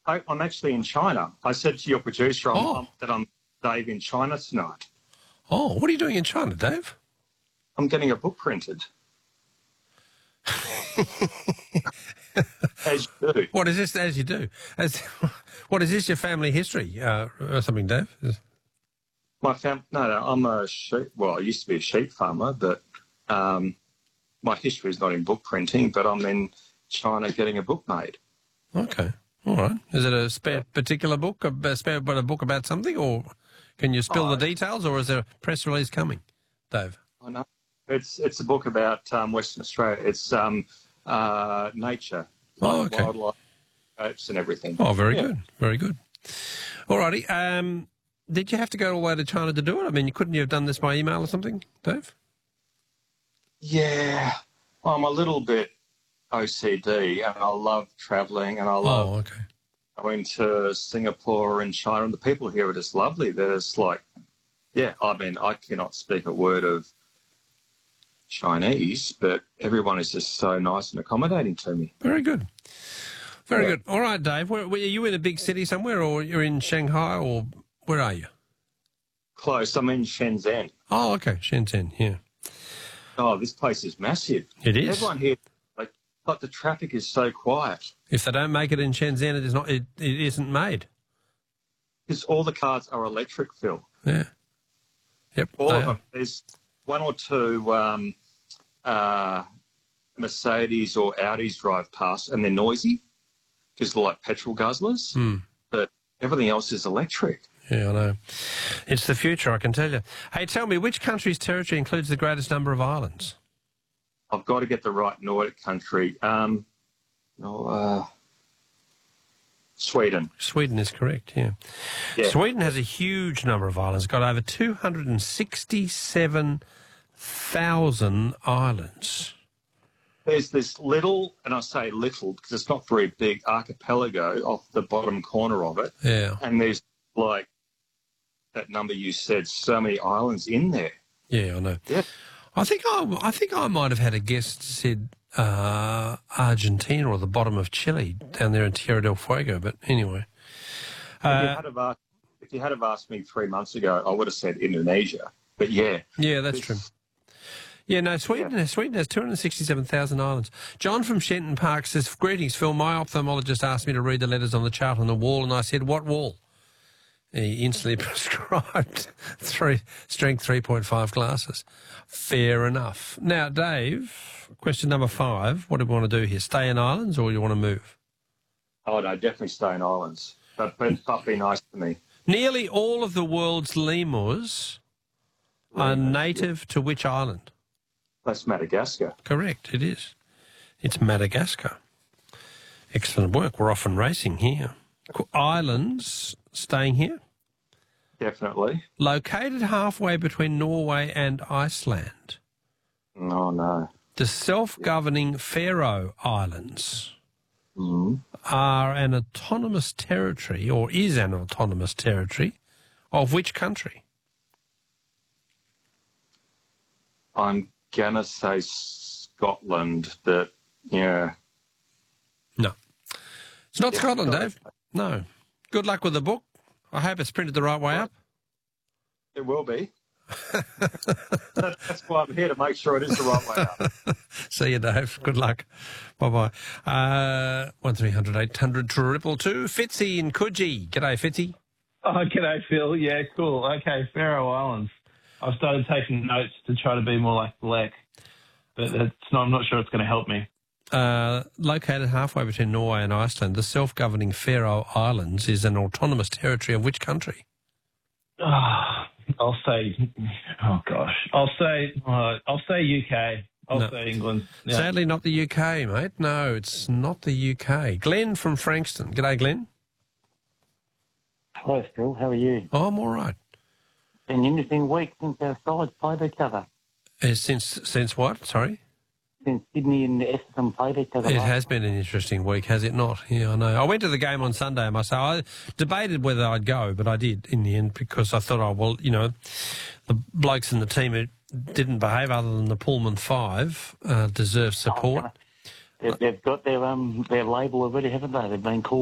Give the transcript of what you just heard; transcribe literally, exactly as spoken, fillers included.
I, I'm actually in China. I said to your producer I'm, Oh. I'm, that I'm Dave in China tonight. Oh, what are you doing in China, Dave? I'm getting a book printed. As you do. What is this, as you do? As, what is this, your family history uh, or something, Dave? Is- My fam. No, no, I'm a sheep. Well, I used to be a sheep farmer, but um, my history is not in book printing. But I'm in China getting a book made. Okay, all right. Is it a spare particular book, a spare but a book about something, or can you spill Oh, the details, or is there a press release coming, Dave? I know. It's it's a book about um, Western Australia. It's um, uh, nature, Oh, like okay. wildlife, apes and everything. Oh, very Yeah. good, very good. All righty. Um, did you have to go all the way to China to do it? I mean, couldn't you have done this by email or something, Dave? Yeah, I'm a little bit O C D, and I love travelling, and I love Oh, okay. going to Singapore and China, and the people here are just lovely. They're just like, yeah, I mean, I cannot speak a word of Chinese, but everyone is just so nice and accommodating to me. Very good. Very Yeah. good. All right, Dave. Where, where, are you in a big city somewhere, or you're in Shanghai, or where are you? Close. I'm in Shenzhen. Oh, okay. Shenzhen, yeah. Oh, this place is massive. It is. Everyone here, like, like the traffic is so quiet If they don't make it in Shenzhen, it is not. It, it isn't made. because all the cars are electric, Phil. Yeah. Yep. All they of are. them. There's one or two um, uh, Mercedes or Audis drive past, and they're noisy because they're like petrol guzzlers. Hmm. But everything else is electric. Yeah, I know. It's the future, I can tell you. Hey, tell me, which country's territory includes the greatest number of islands? I've got to get the right Nordic country. Um, no, uh, Sweden. Sweden is correct, yeah. Yeah. Sweden has a huge number of islands. It's got over two hundred sixty-seven thousand islands. There's this little, and I say little because it's not very big, archipelago off the bottom corner of it. Yeah, And there's like that number you said, so many islands in there. yeah, I know. Yeah. I think I, I think I might have had a guest said uh, Argentina or the bottom of Chile down there in Tierra del Fuego, but anyway. If, you Uh, had have asked, if you had have asked me three months ago, I would have said Indonesia. But yeah. yeah, that's this- true. Yeah, no, Sweden, Yeah. Sweden has two hundred sixty-seven thousand islands. John from Shenton Park says, greetings, Phil. My ophthalmologist asked me to read the letters on the chart on the wall, and I said, what wall? He instantly prescribed three, strength three point five glasses. Fair enough. Now, Dave, question number five. What do we want to do here? Stay in islands or you want to move? Oh, no, definitely stay in islands. But, but, but be nice to me. Nearly all of the world's lemurs are Lemurs, native to which island? That's Madagascar. Correct, it is. It's Madagascar. Excellent work. We're off and racing here. Qu- Islands, staying here, Definitely. located halfway between Norway and Iceland. Oh, no. The self-governing Faroe Islands Mm. are an autonomous territory, or is an autonomous territory, of which country? I'm going to say Scotland, but, yeah. No. It's not Yeah, Scotland, Scotland. Dave. No. Good luck with the book. I hope it's printed the right way up. It will be. that, that's why I'm here, to make sure it is the right way up. See you, Dave. Good luck. Bye-bye. Uh, one three hundred eight hundred triple two. Fitzy in Coogee. G'day, Fitzy. Oh, g'day, Phil. Yeah, cool. Okay, Faroe Islands. I've started taking notes to try to be more like Black, but it's not, I'm not sure it's going to help me. Uh, located halfway between Norway and Iceland, the self-governing Faroe Islands is an autonomous territory of which country? Oh, I'll say, oh gosh, I'll say, uh, I'll say U K. I'll No. say England. Yeah. Sadly, not the U K, mate. No, it's not the U K. Glenn from Frankston. G'day, Glenn. Hello, Phil. How are you? Oh, I'm all right. Been an interesting week since our sides played each other. Uh, since since what? Sorry? Since Sydney and Essendon played each other. It last has been an interesting week, has it not? Yeah, I know. I went to the game on Sunday myself. I debated whether I'd go, but I did in the end because I thought, oh, well, you know, the blokes in the team who didn't behave other than the Pullman Five uh, deserve support. They've, they've got their um their label already, haven't they? They've been called.